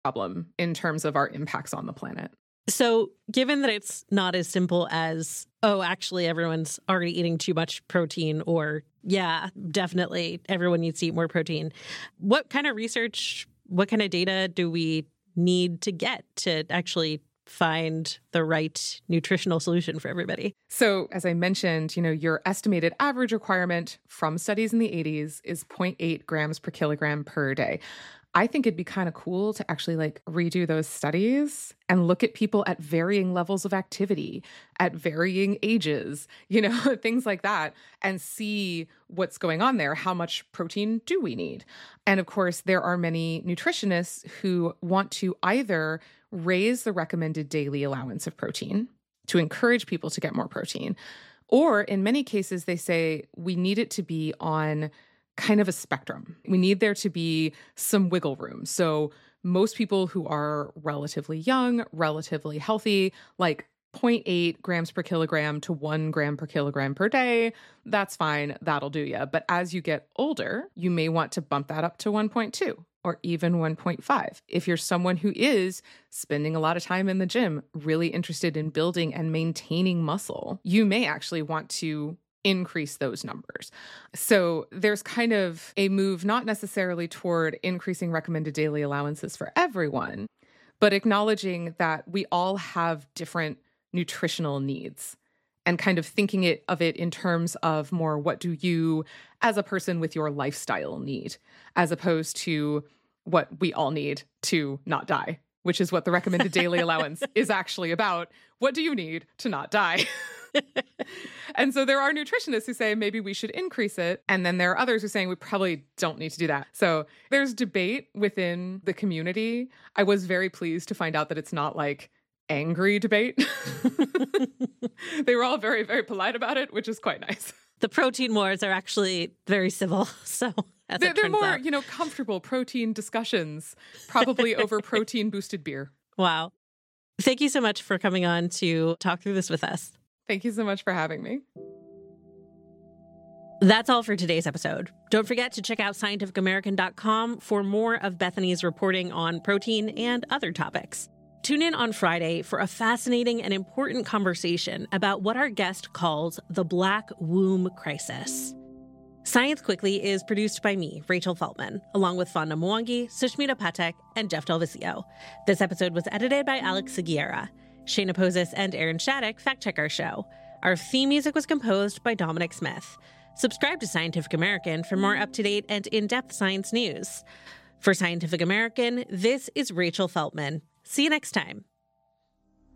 problem in terms of our impacts on the planet. So given that it's not as simple as, oh, actually, everyone's already eating too much protein, or, yeah, definitely everyone needs to eat more protein, what kind of research, what kind of data do we need to get to actually find the right nutritional solution for everybody? So as I mentioned, your estimated average requirement from studies in the 80s is 0.8 grams per kilogram per day. I think it'd be kind of cool to actually redo those studies and look at people at varying levels of activity, at varying ages, things like that, and see what's going on there. How much protein do we need? And of course, there are many nutritionists who want to either raise the recommended daily allowance of protein to encourage people to get more protein, or in many cases, they say we need it to be on kind of a spectrum. We need there to be some wiggle room. So most people who are relatively young, relatively healthy, 0.8 grams per kilogram to 1 gram per kilogram per day, that's fine. That'll do you. But as you get older, you may want to bump that up to 1.2 or even 1.5. If you're someone who is spending a lot of time in the gym, really interested in building and maintaining muscle, you may actually want to increase those numbers. So there's kind of a move not necessarily toward increasing recommended daily allowances for everyone, but acknowledging that we all have different nutritional needs and kind of thinking of it in terms of more, what do you as a person with your lifestyle need, as opposed to what we all need to not die, which is what the recommended daily allowance is actually about. What do you need to not die? And so there are nutritionists who say maybe we should increase it. And then there are others who are saying we probably don't need to do that. So there's debate within the community. I was very pleased to find out that it's not angry debate. They were all very, very polite about it, which is quite nice. The protein wars are actually very civil. So they're more, comfortable protein discussions, probably over protein boosted beer. Wow. Thank you so much for coming on to talk through this with us. Thank you so much for having me. That's all for today's episode. Don't forget to check out scientificamerican.com for more of Bethany's reporting on protein and other topics. Tune in on Friday for a fascinating and important conversation about what our guest calls the Black Womb Crisis. Science Quickly is produced by me, Rachel Feltman, along with Fonda Mwangi, Sushmita Patek, and Jeff Delvisio. This episode was edited by Alex Seguiera. Shayna Pozis and Aaron Shattuck fact-check our show. Our theme music was composed by Dominic Smith. Subscribe to Scientific American for more up-to-date and in-depth science news. For Scientific American, this is Rachel Feltman. See you next time.